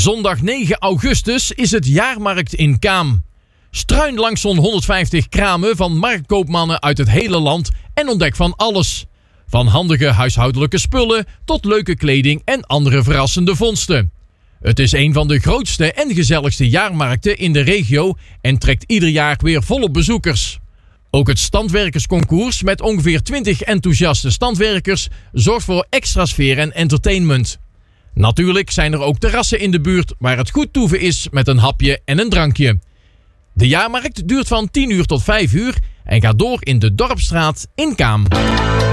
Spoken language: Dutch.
Zondag 9 augustus is het jaarmarkt in Kaam. Struin langs zo'n 150 kramen van marktkoopmannen uit het hele land en ontdek van alles. Van handige huishoudelijke spullen tot leuke kleding en andere verrassende vondsten. Het is een van de grootste en gezelligste jaarmarkten in de regio en trekt ieder jaar weer volop bezoekers. Ook het standwerkersconcours met ongeveer 20 enthousiaste standwerkers zorgt voor extra sfeer en entertainment. Natuurlijk zijn er ook terrassen in de buurt waar het goed toeven is met een hapje en een drankje. De jaarmarkt duurt van 10 uur tot 5 uur en gaat door in de Dorpsstraat in Kaam.